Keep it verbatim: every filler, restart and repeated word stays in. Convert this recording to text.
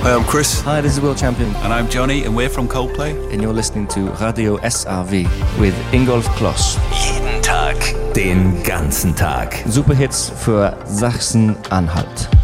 Hi, I'm Chris. Hi, this is World Champion. And I'm Johnny, and we're from Coldplay. And you're listening to Radio S R W with Ingolf Kloss. Jeden Tag, den ganzen Tag. Superhits für Sachsen-Anhalt.